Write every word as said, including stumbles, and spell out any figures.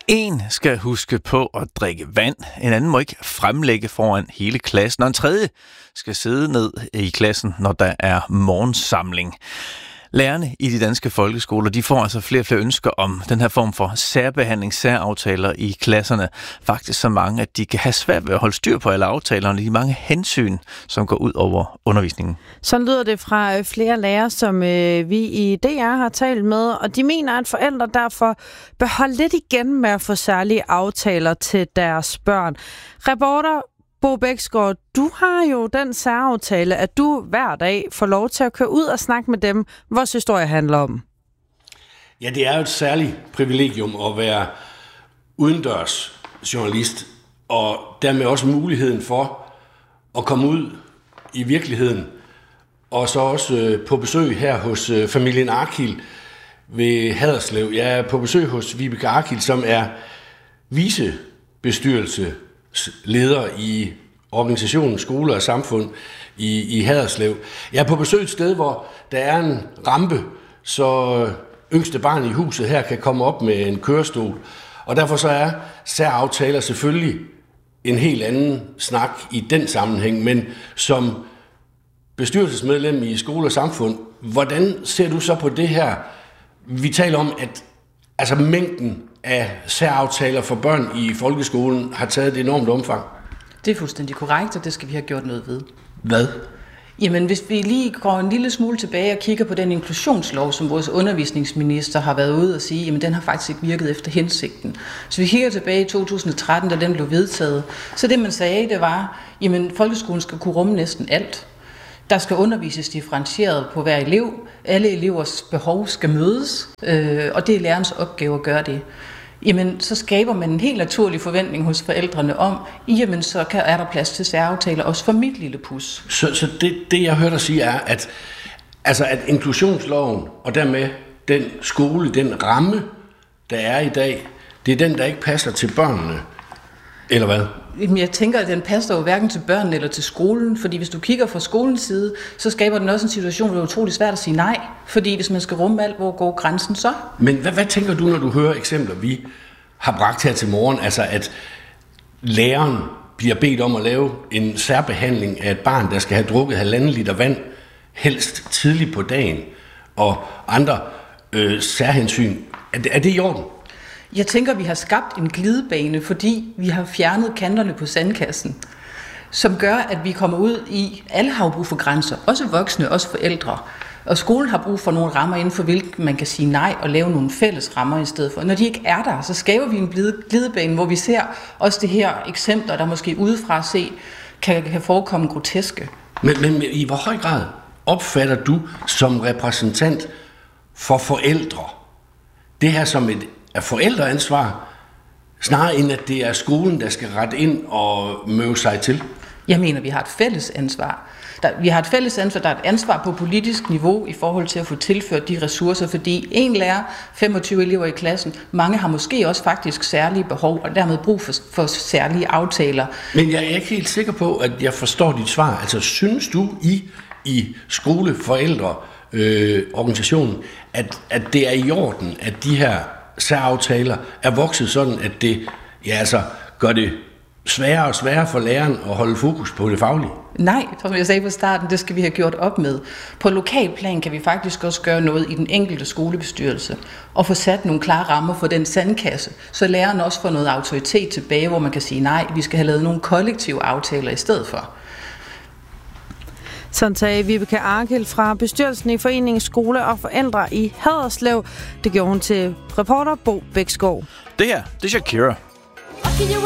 En skal huske på at drikke vand, en anden må ikke fremlægge foran hele klassen, og en tredje skal sidde ned i klassen, når der er morgensamling. Lærerne i de danske folkeskoler, de får altså flere og flere ønsker om den her form for særbehandling, særaftaler i klasserne. Faktisk så mange, at de kan have svært ved at holde styr på alle aftalerne, de mange hensyn, som går ud over undervisningen. Sådan lyder det fra flere lærere, som øh, vi i D R har talt med, og de mener, at forældre derfor bør holde lidt igen med at få særlige aftaler til deres børn. Reporter Bo Bæksgaard, du har jo den særaftale, at du hver dag får lov til at køre ud og snakke med dem, vores historie handler om. Ja, det er jo et særligt privilegium at være udendørs journalist, og dermed også muligheden for at komme ud i virkeligheden, og så også på besøg her hos familien Arkil ved Haderslev. Jeg er på besøg hos Vibeke Arkil, som er vicebestyrelsesleder i organisationen Skole og Samfund i, i Haderslev. Jeg er på besøg et sted, hvor der er en rampe, så yngste barn i huset her kan komme op med en kørestol. Og derfor så er særaftaler selvfølgelig en helt anden snak i den sammenhæng. Men som bestyrelsesmedlem i Skole og Samfund, hvordan ser du så på det her? Vi taler om, at altså, mængden af særaftaler for børn i folkeskolen har taget et enormt omfang. Det er fuldstændig korrekt, og det skal vi have gjort noget ved. Hvad? Jamen, hvis vi lige går en lille smule tilbage og kigger på den inklusionslov, som vores undervisningsminister har været ude og sige, jamen den har faktisk ikke virket efter hensigten. Så vi kigger tilbage i to tusind og tretten, da den blev vedtaget. Så det man sagde, det var, jamen folkeskolen skal kunne rumme næsten alt. Der skal undervises differentieret på hver elev. Alle elevers behov skal mødes, øh, og det er lærerens opgave at gøre det. Jamen, så skaber man en helt naturlig forventning hos forældrene om, jamen, så kan, er der plads til særaftaler også for mit lille pus. Så, så det, det, jeg hørte dig sige, er, at, altså, at inklusionsloven, og dermed den skole, den ramme, der er i dag, det er den, der ikke passer til børnene, eller hvad? Jeg tænker, at den passer jo hverken til børnene eller til skolen, fordi hvis du kigger fra skolens side, så skaber den også en situation, hvor det er utrolig svært at sige nej, fordi hvis man skal rumme alt, hvor går grænsen så? Men hvad, hvad tænker du, når du hører eksempler, vi har bragt her til morgen, altså at læreren bliver bedt om at lave en særbehandling af et barn, der skal have drukket halvanden liter vand, helst tidligt på dagen, og andre øh, særhensyn. Er det, er det i orden? Jeg tænker, at vi har skabt en glidebane, fordi vi har fjernet kanterne på sandkassen, som gør, at vi kommer ud i, alle har brug for grænser, også voksne, også forældre. Og skolen har brug for nogle rammer, inden for hvilke man kan sige nej og lave nogle fælles rammer i stedet for. Når de ikke er der, så skaber vi en glidebane, hvor vi ser også det her eksempler, der måske udefra se, kan, kan forekomme groteske. Men, men i hvor høj grad opfatter du som repræsentant for forældre det her som et er forældreansvar, snarere end at det er skolen, der skal rette ind og møve sig til? Jeg mener, vi har et fælles ansvar. Der, vi har et fælles ansvar, der er et ansvar på politisk niveau i forhold til at få tilført de ressourcer, fordi en lærer, femogtyve elever i klassen, mange har måske også faktisk særlige behov, og dermed brug for, for særlige aftaler. Men jeg er ikke helt sikker på, at jeg forstår dit svar. Altså, synes du i, i skoleforældre øh, organisationen, at, at det er i orden, at de her særaftaler er vokset sådan, at det ja, altså, gør det sværere og sværere for læreren at holde fokus på det faglige? Nej, som jeg sagde på starten, det skal vi have gjort op med. På lokalplan kan vi faktisk også gøre noget i den enkelte skolebestyrelse og få sat nogle klare rammer for den sandkasse, så læreren også får noget autoritet tilbage, hvor man kan sige nej, vi skal have lavet nogle kollektive aftaler i stedet for. Sådan sagde Vibeke Arkil fra bestyrelsen i Foreningen Skole og Forældre i Haderslev. Det gjorde hun til reporter Bo Bæksgaard. Det her, det er Shakira.